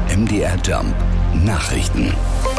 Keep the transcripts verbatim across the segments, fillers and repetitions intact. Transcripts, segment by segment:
M D R Jump Nachrichten.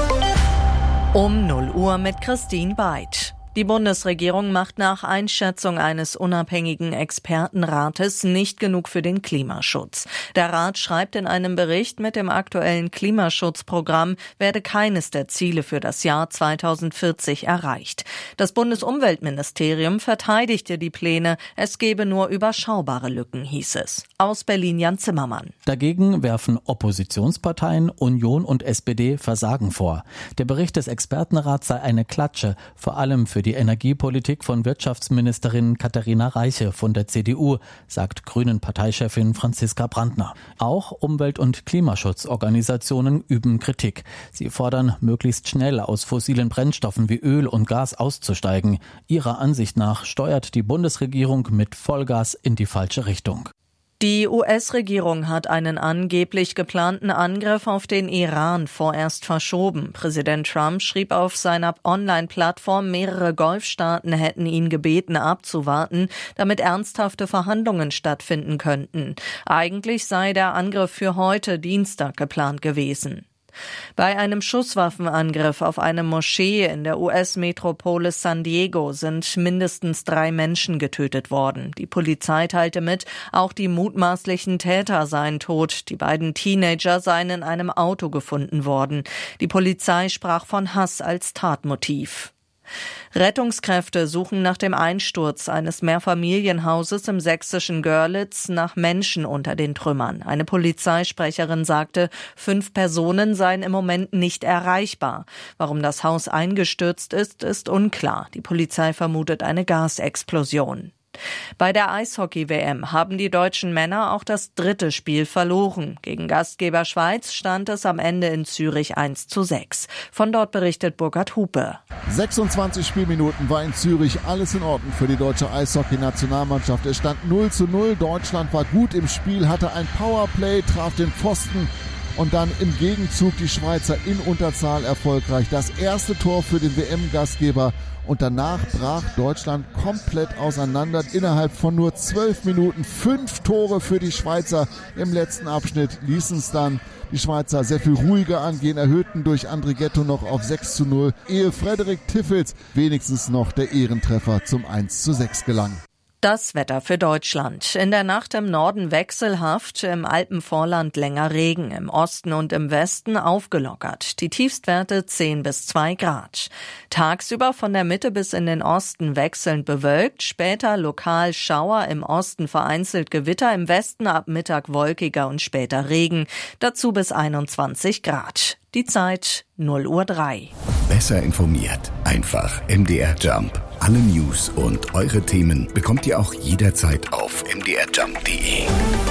Um null Uhr mit Christine Beid. Die Bundesregierung macht nach Einschätzung eines unabhängigen Expertenrates nicht genug für den Klimaschutz. Der Rat schreibt in einem Bericht, mit dem aktuellen Klimaschutzprogramm werde keines der Ziele für das Jahr zweitausendvierzig erreicht. Das Bundesumweltministerium verteidigte die Pläne, es gebe nur überschaubare Lücken, hieß es. Aus Berlin Jan Zimmermann. Dagegen werfen Oppositionsparteien, Union und S P D Versagen vor. Der Bericht des Expertenrats sei eine Klatsche, vor allem für die Energiepolitik von Wirtschaftsministerin Katharina Reiche von der C D U, sagt Grünen-Parteichefin Franziska Brandner. Auch Umwelt- und Klimaschutzorganisationen üben Kritik. Sie fordern, möglichst schnell aus fossilen Brennstoffen wie Öl und Gas auszusteigen. Ihrer Ansicht nach steuert die Bundesregierung mit Vollgas in die falsche Richtung. Die U S-Regierung hat einen angeblich geplanten Angriff auf den Iran vorerst verschoben. Präsident Trump schrieb auf seiner Online-Plattform, mehrere Golfstaaten hätten ihn gebeten, abzuwarten, damit ernsthafte Verhandlungen stattfinden könnten. Eigentlich sei der Angriff für heute Dienstag geplant gewesen. Bei einem Schusswaffenangriff auf eine Moschee in der U S-Metropole San Diego sind mindestens drei Menschen getötet worden. Die Polizei teilte mit, auch die mutmaßlichen Täter seien tot. Die beiden Teenager seien in einem Auto gefunden worden. Die Polizei sprach von Hass als Tatmotiv. Rettungskräfte suchen nach dem Einsturz eines Mehrfamilienhauses im sächsischen Görlitz nach Menschen unter den Trümmern. Eine Polizeisprecherin sagte, fünf Personen seien im Moment nicht erreichbar. Warum das Haus eingestürzt ist, ist unklar. Die Polizei vermutet eine Gasexplosion. Bei der Eishockey-W M haben die deutschen Männer auch das dritte Spiel verloren. Gegen Gastgeber Schweiz stand es am Ende in Zürich eins zu sechs. Von dort berichtet Burkhard Hupe. sechsundzwanzig Spielminuten war in Zürich alles in Ordnung für die deutsche Eishockey-Nationalmannschaft. Es stand null zu null. Deutschland war gut im Spiel, hatte ein Powerplay, traf den Pfosten. Und dann im Gegenzug die Schweizer in Unterzahl erfolgreich. Das erste Tor für den W M-Gastgeber. Und danach brach Deutschland komplett auseinander. Innerhalb von nur zwölf Minuten fünf Tore für die Schweizer. Im letzten Abschnitt ließen es dann die Schweizer sehr viel ruhiger angehen, erhöhten durch Andrighetto noch auf sechs zu null, ehe Frederik Tiffels wenigstens noch der Ehrentreffer zum eins zu sechs gelang. Das Wetter für Deutschland. In der Nacht im Norden wechselhaft, im Alpenvorland länger Regen, im Osten und im Westen aufgelockert. Die Tiefstwerte zehn bis zwei Grad. Tagsüber von der Mitte bis in den Osten wechselnd bewölkt, später lokal Schauer, im Osten vereinzelt Gewitter, im Westen ab Mittag wolkiger und später Regen. Dazu bis einundzwanzig Grad. Die Zeit null Uhr drei. Besser informiert. Einfach M D R Jump. Alle News und eure Themen bekommt ihr auch jederzeit auf m d r jump punkt d e.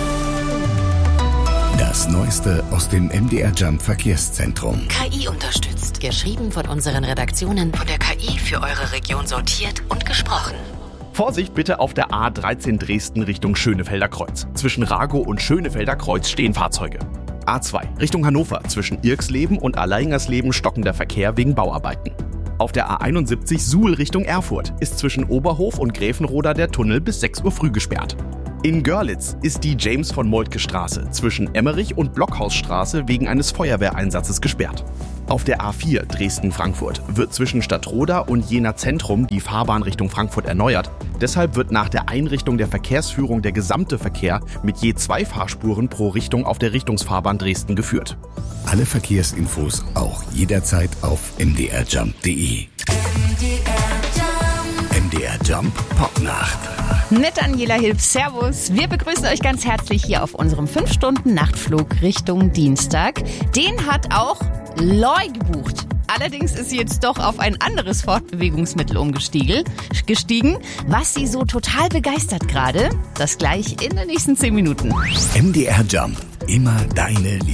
Das Neueste aus dem M D R Jump Verkehrszentrum. K I unterstützt. Geschrieben von unseren Redaktionen, von der K I für eure Region sortiert und gesprochen. Vorsicht bitte auf der A dreizehn Dresden Richtung Schönefelder Kreuz. Zwischen Ragow und Schönefelder Kreuz stehen Fahrzeuge. A zwei Richtung Hannover. Zwischen Irksleben und Alleingersleben stockender Verkehr wegen Bauarbeiten. Auf der A einundsiebzig Suhl Richtung Erfurt ist zwischen Oberhof und Gräfenroda der Tunnel bis sechs Uhr früh gesperrt. In Görlitz ist die James von Moltke Straße zwischen Emmerich und Blockhausstraße wegen eines Feuerwehreinsatzes gesperrt. Auf der A vier Dresden-Frankfurt wird zwischen Stadtroda und Jena Zentrum die Fahrbahn Richtung Frankfurt erneuert. Deshalb wird nach der Einrichtung der Verkehrsführung der gesamte Verkehr mit je zwei Fahrspuren pro Richtung auf der Richtungsfahrbahn Dresden geführt. Alle Verkehrsinfos auch jederzeit auf m d r jump punkt d e. M D R Jump Popnacht. Mit Daniela Hilf, Servus. Wir begrüßen euch ganz herzlich hier auf unserem fünf Stunden Nachtflug Richtung Dienstag. Den hat auch Loy gebucht. Allerdings ist sie jetzt doch auf ein anderes Fortbewegungsmittel umgestiegen, gestiegen, was sie so total begeistert gerade. Das gleich in den nächsten zehn Minuten. M D R Jump, immer deine Liebe.